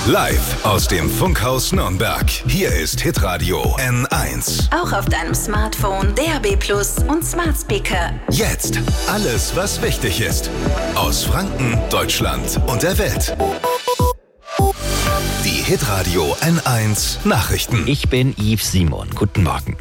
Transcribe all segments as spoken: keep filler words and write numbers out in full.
Live aus dem Funkhaus Nürnberg. Hier ist Hitradio N eins. Auch auf deinem Smartphone, D A B Plus und Smart Speaker. Jetzt alles, was wichtig ist. Aus Franken, Deutschland und der Welt. Die Hitradio N eins Nachrichten. Ich bin Yves Simon. Guten Morgen.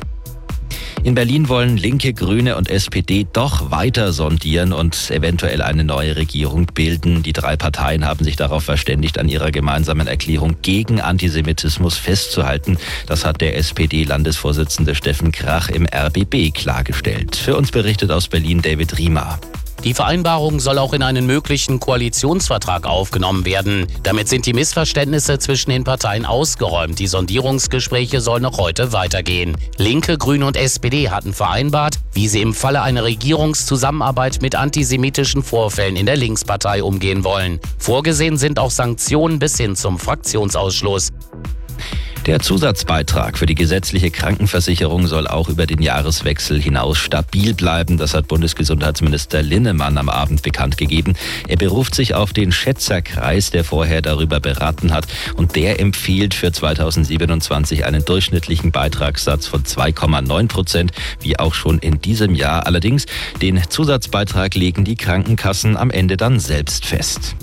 In Berlin wollen Linke, Grüne und S P D doch weiter sondieren und eventuell eine neue Regierung bilden. Die drei Parteien haben sich darauf verständigt, an ihrer gemeinsamen Erklärung gegen Antisemitismus festzuhalten. Das hat der S P D-Landesvorsitzende Steffen Krach im R B B klargestellt. Für uns berichtet aus Berlin David Riemer. Die Vereinbarung soll auch in einen möglichen Koalitionsvertrag aufgenommen werden. Damit sind die Missverständnisse zwischen den Parteien ausgeräumt. Die Sondierungsgespräche sollen noch heute weitergehen. Linke, Grüne und S P D hatten vereinbart, wie sie im Falle einer Regierungszusammenarbeit mit antisemitischen Vorfällen in der Linkspartei umgehen wollen. Vorgesehen sind auch Sanktionen bis hin zum Fraktionsausschluss. Der Zusatzbeitrag für die gesetzliche Krankenversicherung soll auch über den Jahreswechsel hinaus stabil bleiben. Das hat Bundesgesundheitsminister Linnemann am Abend bekannt gegeben. Er beruft sich auf den Schätzerkreis, der vorher darüber beraten hat. Und der empfiehlt für zweitausendsiebenundzwanzig einen durchschnittlichen Beitragssatz von zwei Komma neun Prozent, wie auch schon in diesem Jahr. Allerdings, den Zusatzbeitrag legen die Krankenkassen am Ende dann selbst fest.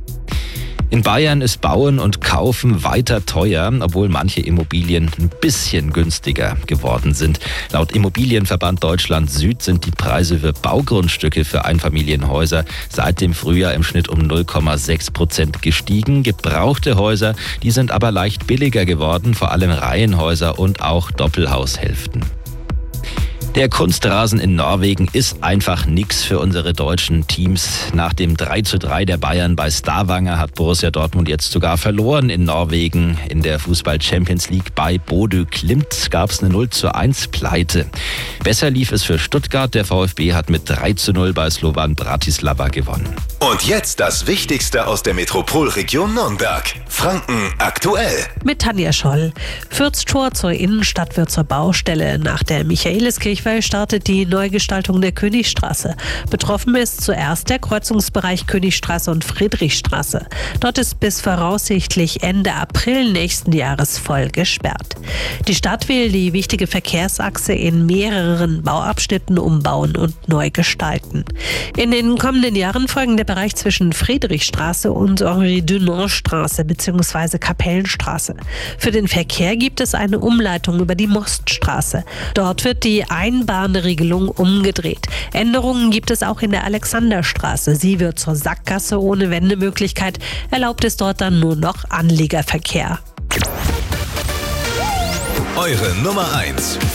In Bayern ist Bauen und Kaufen weiter teuer, obwohl manche Immobilien ein bisschen günstiger geworden sind. Laut Immobilienverband Deutschland Süd sind die Preise für Baugrundstücke für Einfamilienhäuser seit dem Frühjahr im Schnitt um null Komma sechs Prozent gestiegen. Gebrauchte Häuser, die sind aber leicht billiger geworden, vor allem Reihenhäuser und auch Doppelhaushälften. Der Kunstrasen in Norwegen ist einfach nix für unsere deutschen Teams. Nach dem drei zu drei der Bayern bei Stavanger hat Borussia Dortmund jetzt sogar verloren in Norwegen. In der Fußball-Champions League bei Bodø Glimt gab es eine null zu eins Pleite. Besser lief es für Stuttgart. Der VfB hat mit drei zu null bei Slovan Bratislava gewonnen. Und jetzt das Wichtigste aus der Metropolregion Nürnberg. Franken aktuell. Mit Tanja Scholl. Fürths Tor zur Innenstadt wird zur Baustelle. Nach der Michaeliskirchweih startet die Neugestaltung der Königstraße. Betroffen ist zuerst der Kreuzungsbereich Königstraße und Friedrichstraße. Dort ist bis voraussichtlich Ende April nächsten Jahres voll gesperrt. Die Stadt will die wichtige Verkehrsachse in mehreren Bauabschnitten umbauen und neu gestalten. In den kommenden Jahren folgen der Bereich zwischen Friedrichstraße und Henri-Dunant-Straße bzw. Kapellenstraße. Für den Verkehr gibt es eine Umleitung über die Moststraße. Dort wird die Einbahnregelung umgedreht. Änderungen gibt es auch in der Alexanderstraße. Sie wird zur Sackgasse ohne Wendemöglichkeit. Erlaubt ist dort dann nur noch Anliegerverkehr. Eure Nummer eins.